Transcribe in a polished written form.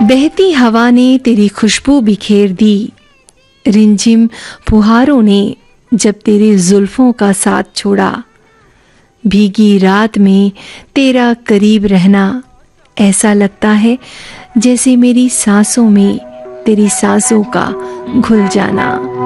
बहती हवा ने तेरी खुशबू बिखेर दी, रिमझिम फुहारों ने जब तेरी जुल्फों का साथ छोड़ा। भीगी रात में तेरा करीब रहना ऐसा लगता है जैसे मेरी सांसों में तेरी सांसों का घुल जाना।